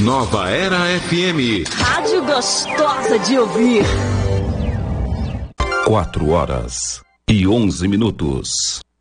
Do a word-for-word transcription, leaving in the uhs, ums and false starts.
Nova Era F M. Rádio gostosa de ouvir. Quatro horas e onze minutos.